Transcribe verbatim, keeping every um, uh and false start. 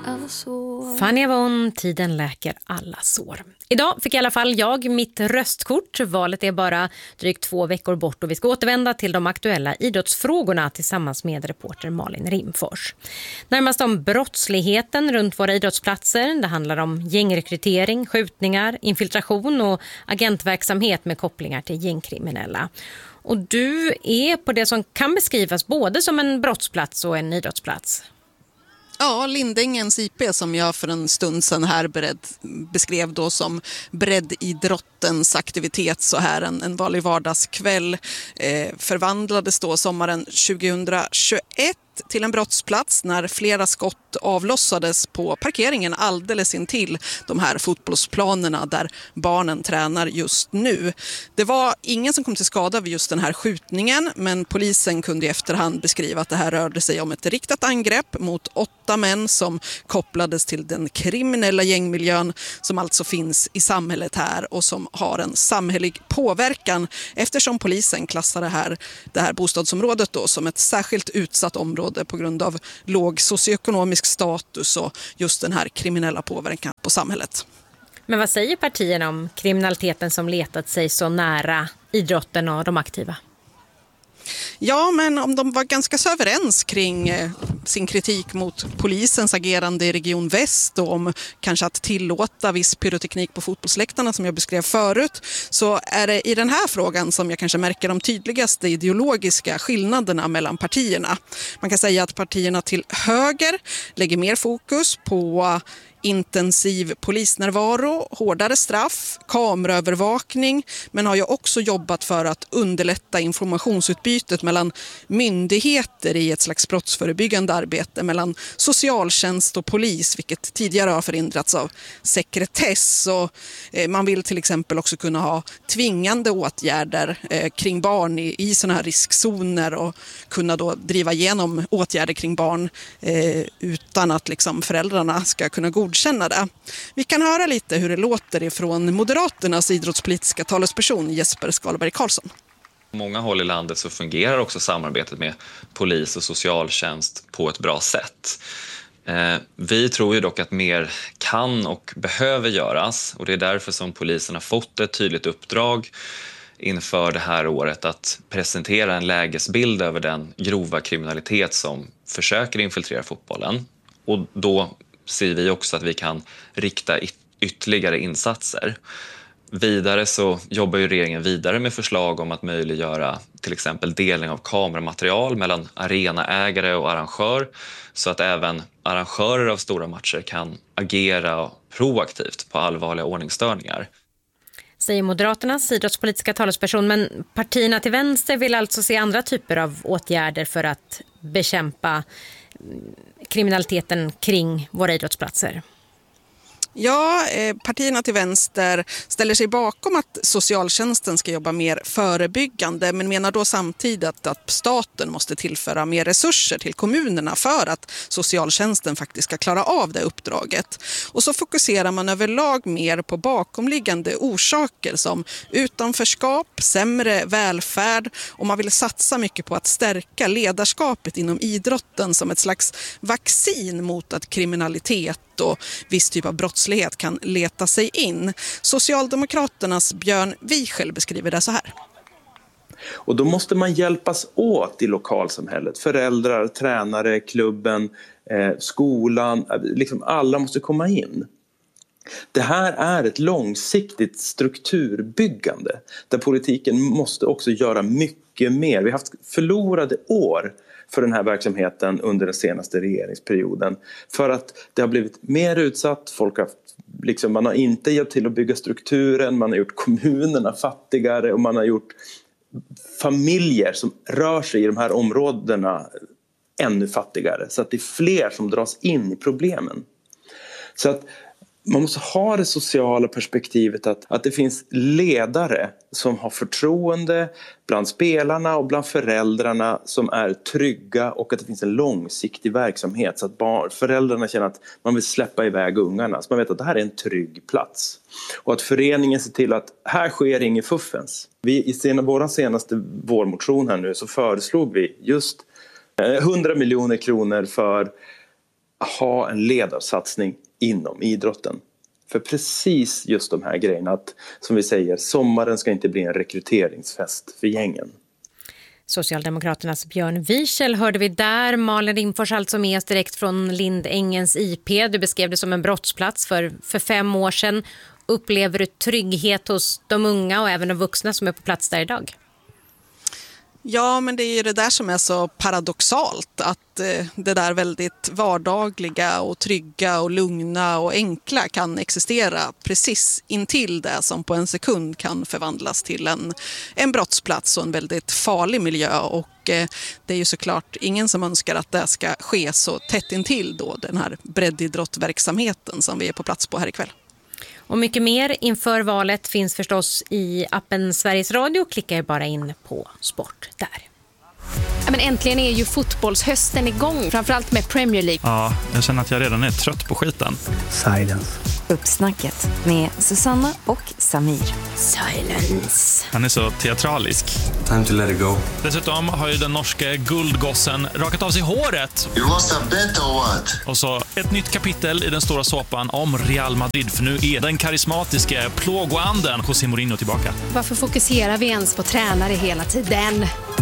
alla sår. Fanny Avon, tiden läker alla sår. Idag fick i alla fall jag mitt röstkort. Valet är bara drygt två veckor bort och vi ska återvända till de aktuella idrottsfrågorna tillsammans med reporter Malin Rimfors. Närmast om brottsligheten runt våra idrottsplatser. Det handlar om gängrekrytering, skjutningar, infiltration och agentverksamhet med kopplingar till gängkriminella. Och du är på det som kan beskrivas både som en brottsplats och en idrottsplats. Ja, Lindängens I P som jag för en stund sedan här bered, beskrev då som breddidrottens aktivitet så här en, en vanlig vardagskväll eh, förvandlades då sommaren tjugohundratjugoett till en brottsplats när flera skott avlossades på parkeringen alldeles intill de här fotbollsplanerna där barnen tränar just nu. Det var ingen som kom till skada vid just den här skjutningen, men polisen kunde i efterhand beskriva att det här rörde sig om ett riktat angrepp mot åtta män som kopplades till den kriminella gängmiljön som alltså finns i samhället här och som har en samhällelig påverkan eftersom polisen klassar det här, det här bostadsområdet då som ett särskilt utsatt område på grund av låg socioekonomisk status och just den här kriminella påverkan på samhället. Men vad säger partierna om kriminaliteten som letat sig så nära idrotten och de aktiva? Ja, men om de var ganska så överens kring eh, sin kritik mot polisens agerande i Region Väst och om kanske att tillåta viss pyroteknik på fotbollsläktarna som jag beskrev förut, så är det i den här frågan som jag kanske märker de tydligaste ideologiska skillnaderna mellan partierna. Man kan säga att partierna till höger lägger mer fokus på intensiv polisnärvaro, hårdare straff, kameraövervakning, men har ju också jobbat för att underlätta informationsutbytet mellan myndigheter i ett slags brottsförebyggande arbete mellan socialtjänst och polis, vilket tidigare har förhindrats av sekretess. Och eh, man vill till exempel också kunna ha tvingande åtgärder eh, kring barn i, i sådana här riskzoner och kunna då driva igenom åtgärder kring barn eh, utan att liksom föräldrarna ska kunna godkänna det. Vi kan höra lite hur det låter ifrån Moderaternas idrottspolitiska talesperson Jesper Skalberg Karlsson. På många håll i landet så fungerar också samarbetet med polis och socialtjänst på ett bra sätt. Vi tror ju dock att mer kan och behöver göras och det är därför som polisen har fått ett tydligt uppdrag inför det här året att presentera en lägesbild över den grova kriminalitet som försöker infiltrera fotbollen. Och då ser vi också att vi kan rikta ytterligare insatser. Vidare så jobbar ju regeringen vidare med förslag om att möjliggöra till exempel delning av kameramaterial mellan arenaägare och arrangör så att även arrangörer av stora matcher kan agera proaktivt på allvarliga ordningsstörningar. Säger Moderaternas idrottspolitiska talesperson, men partierna till vänster vill alltså se andra typer av åtgärder för att bekämpa kriminaliteten kring våra idrottsplatser. Ja, eh, partierna till vänster ställer sig bakom att socialtjänsten ska jobba mer förebyggande men menar då samtidigt att staten måste tillföra mer resurser till kommunerna för att socialtjänsten faktiskt ska klara av det uppdraget. Och så fokuserar man överlag mer på bakomliggande orsaker som utanförskap, sämre välfärd och man vill satsa mycket på att stärka ledarskapet inom idrotten som ett slags vaccin mot att kriminalitet och viss typ av brottslighet kan leta sig in. Socialdemokraternas Björn Wiechel beskriver det så här. Och då måste man hjälpas åt i lokalsamhället. Föräldrar, tränare, klubben, eh, skolan, liksom alla måste komma in. Det här är ett långsiktigt strukturbyggande där politiken måste också göra mycket mer. Vi har haft förlorade år för den här verksamheten under den senaste regeringsperioden. För att det har blivit mer utsatt, folk har, liksom, man har inte hjälpt till att bygga strukturen, man har gjort kommunerna fattigare och man har gjort familjer som rör sig i de här områdena ännu fattigare. Så att det är fler som dras in i problemen. Så att man måste ha det sociala perspektivet att, att det finns ledare som har förtroende bland spelarna och bland föräldrarna som är trygga och att det finns en långsiktig verksamhet så att barn, föräldrarna känner att man vill släppa iväg ungarna. Så man vet att det här är en trygg plats. Och att föreningen ser till att här sker ingen fuffens. Vi, i sena, vår senaste vårmotion här nu så föreslog vi just hundra miljoner kronor för ha en ledarsatsning inom idrotten. För precis just de här grejerna, att som vi säger, sommaren ska inte bli en rekryteringsfest för gängen. Socialdemokraternas Björn Wiechel hörde vi där. Malin Rimfors alltså med oss direkt från Lindängens I P. Du beskrev det som en brottsplats för, för fem år sedan. Upplever du trygghet hos de unga och även de vuxna som är på plats där idag? Ja, men det är ju det där som är så paradoxalt, att eh, det där väldigt vardagliga och trygga och lugna och enkla kan existera precis intill det som på en sekund kan förvandlas till en, en brottsplats och en väldigt farlig miljö. Och eh, det är ju såklart ingen som önskar att det ska ske så tätt intill då den här breddidrottverksamheten som vi är på plats på här ikväll. Och mycket mer inför valet finns förstås i appen Sveriges Radio. Klicka er bara in på sport där. Ja, men äntligen är ju fotbollshösten igång, framförallt med Premier League. Ja, jag känner att jag redan är trött på skiten. Silence. Uppsnacket med Susanna och Samir. Silence. Han är så teatralisk. Time to let it go. Dessutom har ju den norske guldgossen rakat av sig håret. You lost a bet or what? Och så ett nytt kapitel i den stora såpan om Real Madrid. För nu är den karismatiska plågoanden José Mourinho tillbaka. Varför fokuserar vi ens på tränare hela tiden?